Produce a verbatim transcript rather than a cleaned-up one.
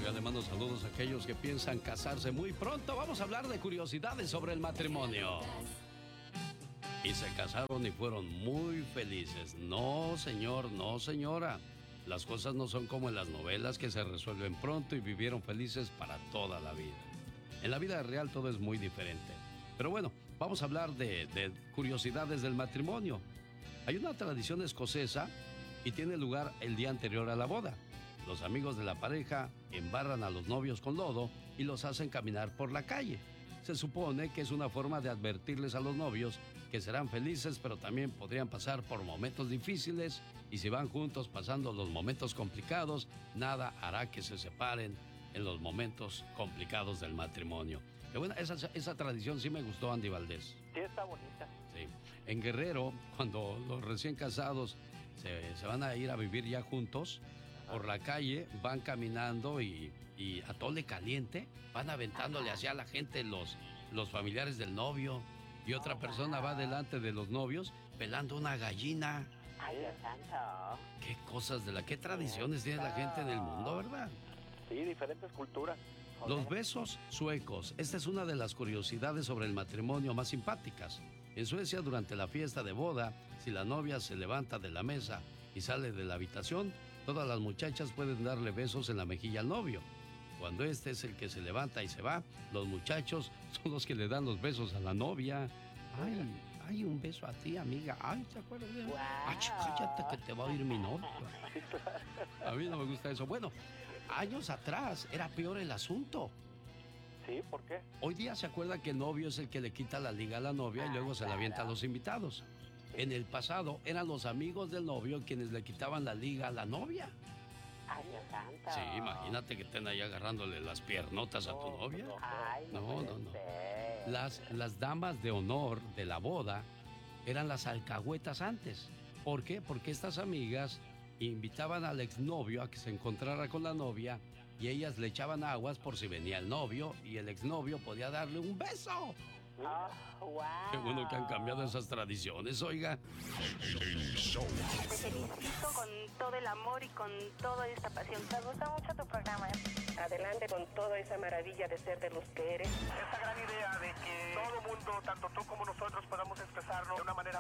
Oiga, le mando saludos a aquellos que piensan casarse muy pronto. Vamos a hablar de curiosidades sobre el matrimonio. Y se casaron y fueron muy felices. No, señor, no, señora. Las cosas no son como en las novelas que se resuelven pronto y vivieron felices para toda la vida. En la vida real todo es muy diferente. Pero bueno, vamos a hablar de, de curiosidades del matrimonio. Hay una tradición escocesa y tiene lugar el día anterior a la boda. Los amigos de la pareja embarran a los novios con lodo y los hacen caminar por la calle. Se supone que es una forma de advertirles a los novios que serán felices, pero también podrían pasar por momentos difíciles, y si van juntos pasando los momentos complicados, nada hará que se separen en los momentos complicados del matrimonio. Qué buena, esa, esa tradición sí me gustó, Andy Valdés. Sí, está bonita. Sí. En Guerrero, cuando los recién casados se, se van a ir a vivir ya juntos, por la calle van caminando y, y a tole caliente van aventándole hacia la gente los, los familiares del novio, y otra persona va delante de los novios pelando una gallina. ¡Ay, Dios santo! Qué cosas de la... qué tradiciones tiene la gente en el mundo, ¿verdad? Sí, diferentes culturas. Los besos suecos. Esta es una de las curiosidades sobre el matrimonio más simpáticas. En Suecia, durante la fiesta de boda, si la novia se levanta de la mesa y sale de la habitación, todas las muchachas pueden darle besos en la mejilla al novio. Cuando este es el que se levanta y se va, los muchachos son los que le dan los besos a la novia. Ay, ay, un beso a ti, amiga. Ay, ¿te acuerdas? Wow. Ay, cállate que te va a oír mi novio. A mí no me gusta eso. Bueno, años atrás era peor el asunto. Sí, ¿por qué? Hoy día se acuerda que el novio es el que le quita la liga a la novia y luego se la avienta a los invitados. En el pasado eran los amigos del novio quienes le quitaban la liga a la novia. ¡Ay, Dios santo! Sí, imagínate que estén ahí agarrándole las piernotas a tu novia. Ay, no, no, no. Las, las damas de honor de la boda eran las alcahuetas antes. ¿Por qué? Porque estas amigas invitaban al exnovio a que se encontrara con la novia y ellas le echaban aguas por si venía el novio y el exnovio podía darle un beso. Oh, wow. Qué bueno que han cambiado esas tradiciones, oiga. Te felicito con todo el amor y con toda esta pasión. Me gusta mucho tu programa. Adelante con toda esa maravilla de ser de los que eres. Esta gran idea de que todo mundo, tanto tú como nosotros, podamos expresarlo de una manera